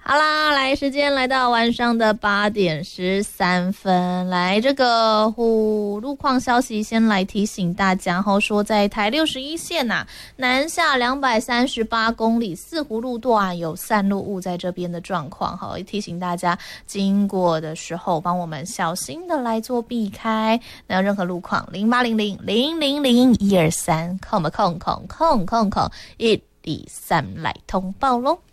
好啦，来时间来到晚上的8点13分，来这个路况消息先来提醒大家说在台61线南下238公里四湖路段有散落物在这边的状况提醒大家经过的时候帮我们小心的来做避开，那有任何路况0800000123空123来通报咯。